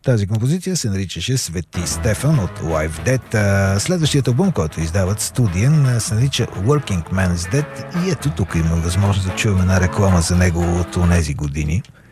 Тази композиция се наричаше Свети Стефан от Live Dead. Следващият албум, който издават студиен, се нарича Working Man's Dead и ето тук има възможност да чуем една реклама за него от онези години.